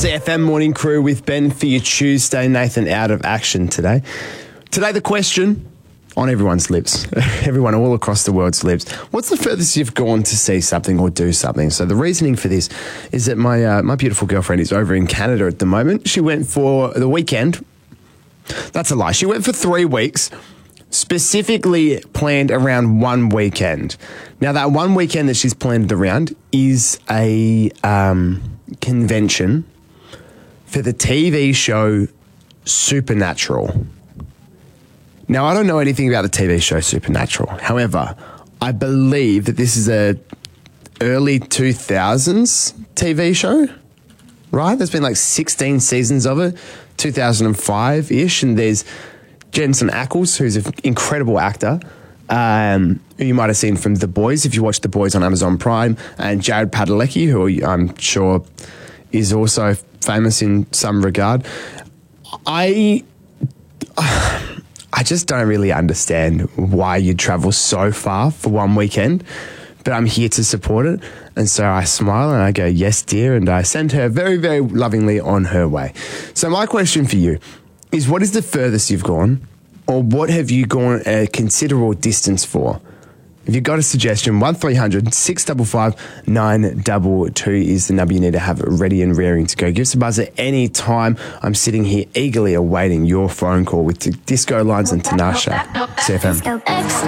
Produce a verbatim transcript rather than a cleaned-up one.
C F M Morning Crew with Ben for your Tuesday. Nathan out of action today. Today the question on everyone's lips, everyone all across the world's lips, what's the furthest you've gone to see something or do something? So the reasoning for this is that my uh, my beautiful girlfriend is over in Canada at the moment. She went for the weekend. That's a lie. She went for three weeks, specifically planned around one weekend. Now, that one weekend that she's planned around is a um, convention for the T V show Supernatural. Now, I don't know anything about the T V show Supernatural. However, I believe that this is a early two thousands T V show, right? There's been like sixteen seasons of it, two thousand five-ish, and there's Jensen Ackles, who's an incredible actor, um, who you might have seen from The Boys, if you watch The Boys on Amazon Prime, and Jared Padalecki, who I'm sure is also famous in some regard. I... I just don't really understand why you'd travel so far for one weekend, but I'm here to support it. And so I smile and I go, yes, dear, and I send her very, very lovingly on her way. So my question for you is, what is the furthest you've gone, or what have you gone a considerable distance for? If you've got a suggestion, one three hundred six five five nine two two is the number you need to have ready and raring to go. Give us a buzz at any time. I'm sitting here eagerly awaiting your phone call with Disco Lines and Tinashe. C F M.